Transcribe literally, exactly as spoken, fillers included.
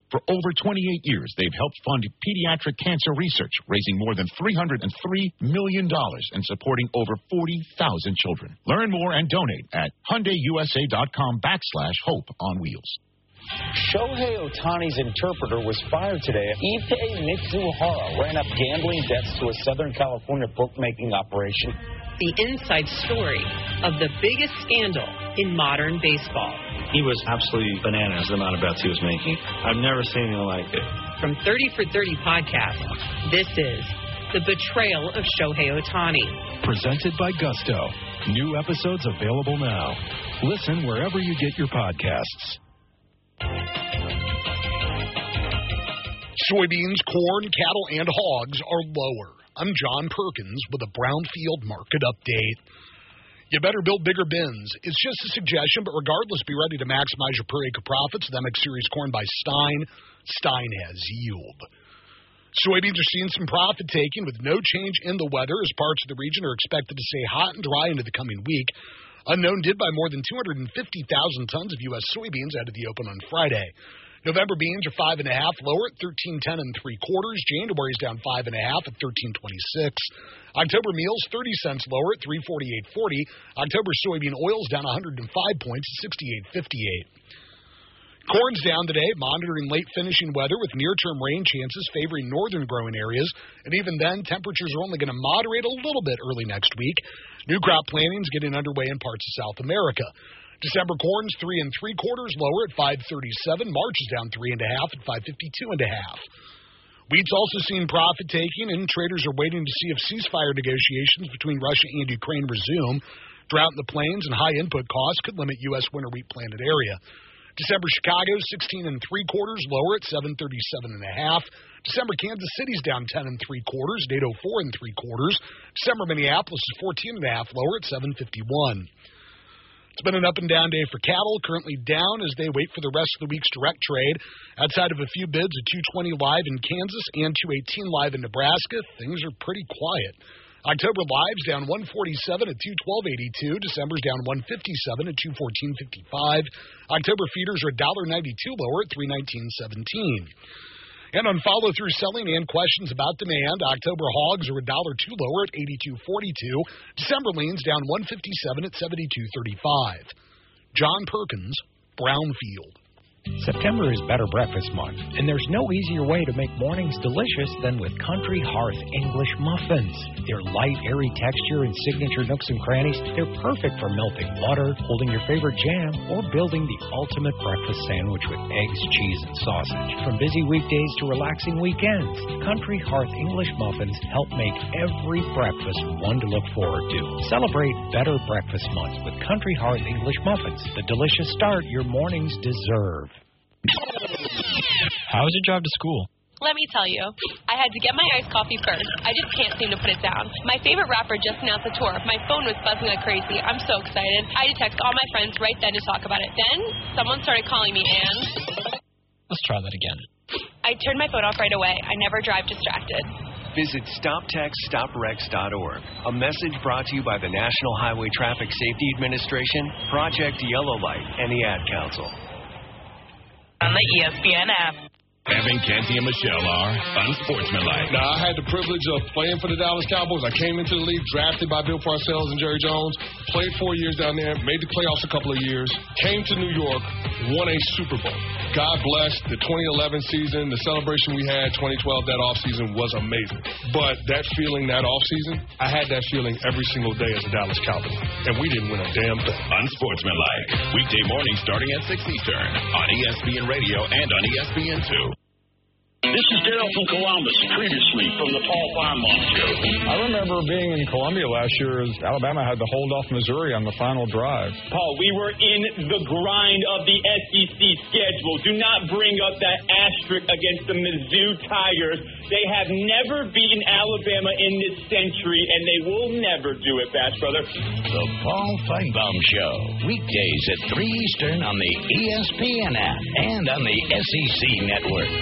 For over twenty-eight years, they've helped fund pediatric cancer research, raising more than three hundred three million dollars and supporting over forty thousand children. Learn more and donate at HyundaiUSA.com backslash hope on wheels. Shohei Ohtani's interpreter was fired today. Ippei Mitsuhara ran up gambling debts to a Southern California bookmaking operation. The inside story of the biggest scandal in modern baseball. He was absolutely bananas, the amount of bets he was making. I've never seen anything like it. From thirty for thirty podcast, this is The Betrayal of Shohei Ohtani. Presented by Gusto. New episodes available now. Listen wherever you get your podcasts. Soybeans, corn, cattle, and hogs are lower. I'm John Perkins with a Brownfield market update. You better build bigger bins. It's just a suggestion, but regardless, be ready to maximize your per acre profits with M X Series corn by Stein. Stein has yield. Soybeans are seeing some profit taking with no change in the weather as parts of the region are expected to stay hot and dry into the coming week. Unknown did buy more than two hundred fifty thousand tons of U S soybeans out of the open on Friday. November beans are five and a half lower at thirteen ten and three quarters. January's down five and a half at thirteen twenty six. October meals thirty cents lower at three forty eight forty. October soybean oils down one hundred five points at sixty eight fifty eight. Corn's down today, monitoring late finishing weather with near term rain chances favoring northern growing areas, and even then temperatures are only going to moderate a little bit early next week. New crop plantings getting underway in parts of South America. December corn's three and three quarters lower at five thirty-seven. March is down three and a half at five fifty-two and a half. Wheat's also seen profit taking, and traders are waiting to see if ceasefire negotiations between Russia and Ukraine resume. Drought in the plains and high input costs could limit U S winter wheat planted area. December Chicago sixteen and three quarters lower at seven thirty-seven and a half. December Kansas City's down ten and three quarters. Nato four and three quarters. December Minneapolis is fourteen and a half lower at seven fifty-one. It's been an up-and-down day for cattle, currently down as they wait for the rest of the week's direct trade. Outside of a few bids at two twenty live in Kansas and two eighteen live in Nebraska, things are pretty quiet. October live's down one forty-seven at two twelve eighty-two. December's down one fifty-seven at two fourteen fifty-five. October feeders are one ninety-two lower at three nineteen seventeen. And on follow-through selling and questions about demand, October hogs are one dollar two lower at eighty-two forty-two. December leans down one fifty-seven at seventy-two thirty-five. John Perkins, Brownfield. September is Better Breakfast Month, and there's no easier way to make mornings delicious than with Country Hearth English muffins. Their light, airy texture and signature nooks and crannies, they're perfect for melting butter, holding your favorite jam, or building the ultimate breakfast sandwich with eggs, cheese, and sausage. From busy weekdays to relaxing weekends, Country Hearth English muffins help make every breakfast one to look forward to. Celebrate Better Breakfast Month with Country Hearth English muffins, the delicious start your mornings deserve. How was your drive to school? Let me tell you, I had to get my iced coffee first. I just can't seem to put it down. My favorite rapper just announced a tour. My phone was buzzing like crazy. I'm so excited. I had to text all my friends right then to talk about it. Then, someone started calling me, and... Let's try that again. I turned my phone off right away. I never drive distracted. Visit stop text stop wrecks dot org. A message brought to you by the National Highway Traffic Safety Administration, Project Yellow Light, and the Ad Council. On the E S P N app. Evan Canty and Michelle are unsportsmanlike. Now, I had the privilege of playing for the Dallas Cowboys. I came into the league drafted by Bill Parcells and Jerry Jones, played four years down there, made the playoffs a couple of years, came to New York, won a Super Bowl. God bless the twenty eleven season, the celebration we had, twenty twelve, that offseason was amazing. But that feeling, that offseason, I had that feeling every single day as a Dallas Cowboy, and we didn't win a damn thing. Unsportsmanlike. Weekday mornings starting at six Eastern on E S P N Radio and on E S P N two. This is Dale from Columbus, previously from the Paul Finebaum Show. I remember being in Columbia last year as Alabama had to hold off Missouri on the final drive. Paul, we were in the grind of the S E C schedule. Do not bring up that asterisk against the Mizzou Tigers. They have never beaten Alabama in this century, and they will never do it, Bass Brother. The Paul Finebaum Show, weekdays at three Eastern on the E S P N app and on the S E C Network.